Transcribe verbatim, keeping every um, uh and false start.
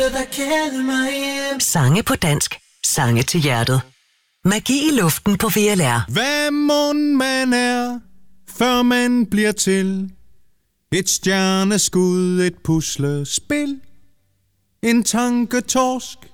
Sange på dansk. Sange til hjertet. Magi i luften på V L R. Hvad mon man er, før man bliver til? Et stjerneskud, et puslespil, en tanketorsk,